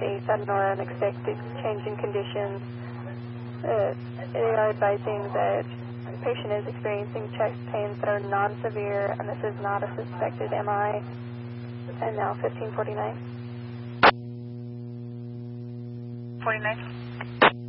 states out of nowhere, unexpected change in conditions. They are advising that the patient is experiencing chest pains that are non-severe, and this is not a suspected MI. And now 1549. 49.